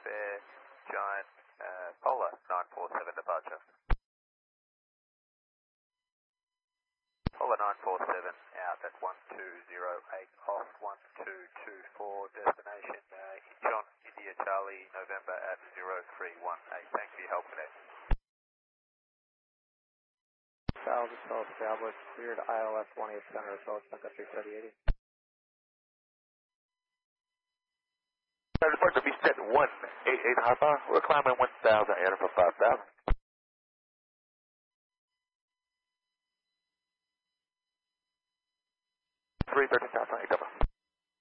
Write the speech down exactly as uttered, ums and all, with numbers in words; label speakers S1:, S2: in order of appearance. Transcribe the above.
S1: Fair Giant uh, Polar nine four seven departure. Polar nine four seven out at one two zero eight off one two two four, destination uh, Incheon, India Charlie, November at zero three one eight. Thanks for your help today.
S2: South South established, cleared I L S one eight center, South Center three thirty eighty.
S3: Report to be set one eight eight Alpha. We're climbing one thousand, air for five thousand. three thirteen thousand, eight double.